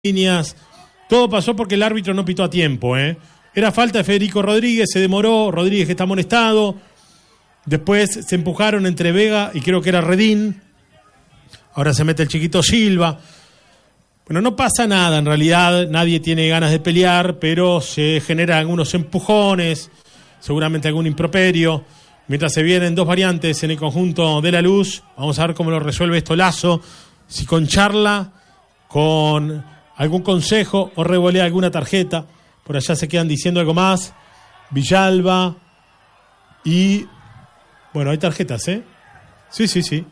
líneas. Todo pasó porque el árbitro no pitó a tiempo, Era falta de Federico Rodríguez, se demoró, Rodríguez que está amonestado. Después se empujaron entre Vega y creo que era Redín. Ahora se mete el chiquito Silva. Bueno, no pasa nada en realidad, nadie tiene ganas de pelear, pero se generan algunos empujones, seguramente algún improperio. Mientras se vienen dos variantes en el conjunto de La Luz, vamos a ver cómo lo resuelve esto Lazo, si con charla, con algún consejo o revolea alguna tarjeta. Por allá se quedan diciendo algo más. Villalba y... Bueno, hay tarjetas, Sí.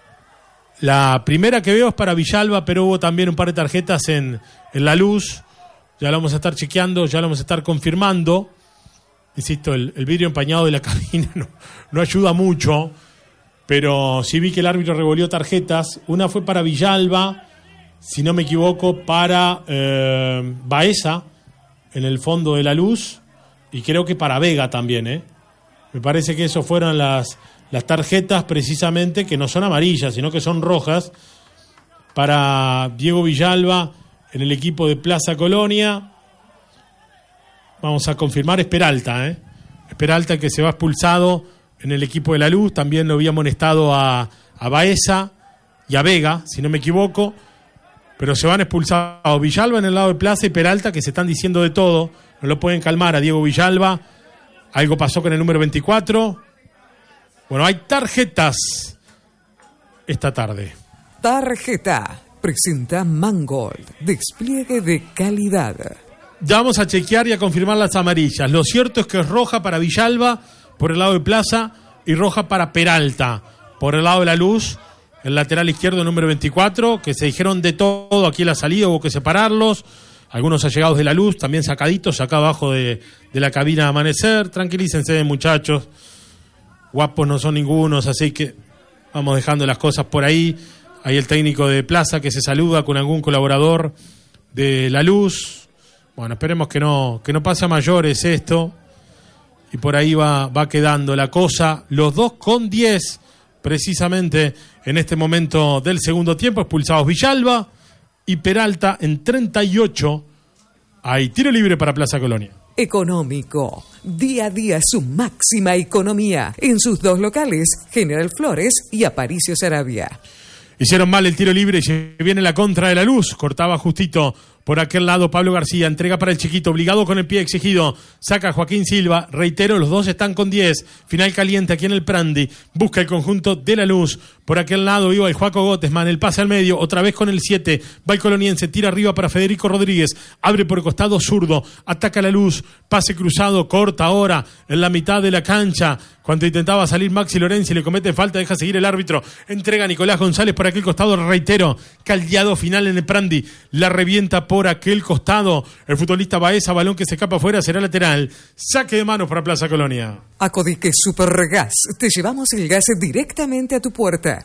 La primera que veo es para Villalba, pero hubo también un par de tarjetas en La Luz. Ya lo vamos a estar chequeando, ya lo vamos a estar confirmando. Insisto, el vidrio empañado de la cabina no ayuda mucho, pero sí vi que el árbitro revolvió tarjetas. Una fue para Villalba, si no me equivoco, para Baeza, en el fondo de La Luz, y creo que para Vega también, Me parece que eso fueron las tarjetas precisamente, que no son amarillas, sino que son rojas, para Diego Villalba en el equipo de Plaza Colonia. Vamos a confirmar, es Peralta, Peralta que se va expulsado en el equipo de La Luz. También lo había amonestado a Baeza y a Vega, si no me equivoco. Pero se van expulsados Villalba en el lado de Plaza y Peralta, que se están diciendo de todo. No lo pueden calmar a Diego Villalba. Algo pasó con el número 24. Bueno, hay tarjetas esta tarde. Tarjeta. Presenta Mangold. Despliegue de calidad. Ya vamos a chequear y a confirmar las amarillas. Lo cierto es que es roja para Villalba por el lado de Plaza y roja para Peralta por el lado de La Luz. El lateral izquierdo número 24, que se dijeron de todo aquí en la salida, hubo que separarlos. Algunos allegados de La Luz, también sacaditos acá abajo de la cabina de Amanecer. Tranquilícense, muchachos. Guapos no son ningunos, así que vamos dejando las cosas por ahí. Hay el técnico de Plaza que se saluda con algún colaborador de La Luz. Bueno, esperemos que no pase a mayores esto. Y por ahí va quedando la cosa. Los dos con 10, precisamente en este momento del segundo tiempo. Expulsados Villalba y Peralta en 38. Hay tiro libre para Plaza Colonia. Económico. Día a día su máxima economía. En sus dos locales, General Flores y Aparicio Saravia. Hicieron mal el tiro libre y se viene la contra de La Luz. Cortaba justito por aquel lado Pablo García. Entrega para el chiquito, obligado con el pie exigido. Saca Joaquín Silva. Reitero, los dos están con 10. Final caliente aquí en el Prandi. Busca el conjunto de La Luz. Por aquel lado iba el Joaco Gottesman. El pase al medio. Otra vez con el 7. Va el coloniense. Tira arriba para Federico Rodríguez. Abre por el costado zurdo. Ataca La Luz. Pase cruzado. Corta ahora en la mitad de la cancha. Cuando intentaba salir Maxi Lorenzi, le comete falta, deja seguir el árbitro. Entrega a Nicolás González por aquel costado, reitero. Caldeado final en el Prandi. La revienta por aquel costado. El futbolista Baeza, balón que se escapa afuera, será lateral. Saque de manos para Plaza Colonia. Acodique Supergas. Te llevamos el gas directamente a tu puerta.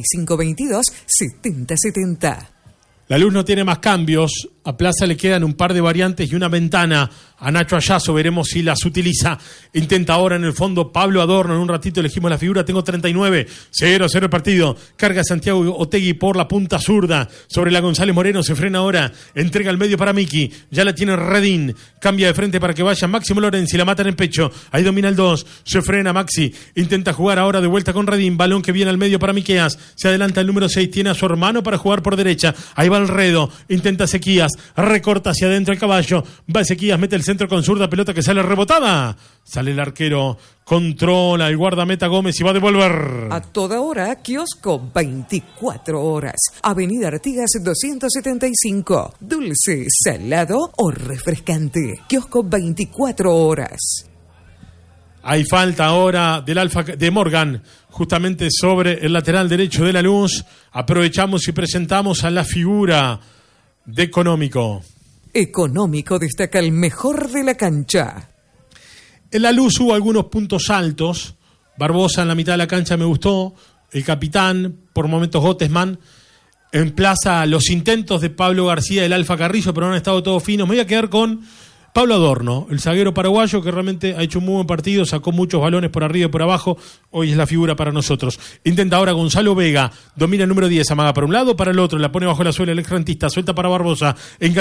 4522-7070. La Luz no tiene más cambios. A Plaza le quedan un par de variantes y una ventana. A Nacho Ayazo veremos si las utiliza. Intenta ahora en el fondo Pablo Adorno. En un ratito elegimos la figura. Tengo 39. 0-0 el partido. Carga Santiago Otegui por la punta zurda. Sobre la González Moreno. Se frena ahora. Entrega al medio para Miki. Ya la tiene Redín. Cambia de frente para que vaya Máximo Lorenzi. La mata en el pecho. Ahí domina el 2. Se frena Maxi. Intenta jugar ahora de vuelta con Redín. Balón que viene al medio para Miqueas. Se adelanta el número 6. Tiene a su hermano para jugar por derecha. Ahí va Alredo. Intenta Sequías. Recorta hacia adentro el caballo. Va Ezequías, mete el centro con zurda, pelota que sale rebotada. Sale el arquero, controla el guardameta Gómez y va a devolver. A toda hora, kiosco 24 horas. Avenida Artigas 275. Dulce, salado o refrescante. Kiosco 24 horas. Hay falta ahora del Alfa de Morgan, justamente sobre el lateral derecho de La Luz. Aprovechamos y presentamos a la figura de Económico. Económico destaca el mejor de la cancha. En La Luz hubo algunos puntos altos. Barbosa en la mitad de la cancha me gustó. El capitán, por momentos Gottesman. En Plaza los intentos de Pablo García y el Alfa Carrillo, pero no han estado todos finos. Me voy a quedar con Pablo Adorno, el zaguero paraguayo que realmente ha hecho un muy buen partido, sacó muchos balones por arriba y por abajo, hoy es la figura para nosotros. Intenta ahora Gonzalo Vega, domina el número 10, amaga para un lado, para el otro, la pone bajo la suela el ex rentista, suelta para Barbosa,